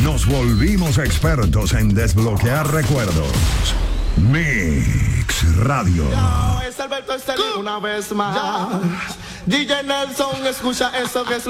Nos volvimos expertos en desbloquear recuerdos. Mix Radio. Yo, es Alberto Estelí una vez más. DJ Nelson, escucha eso que es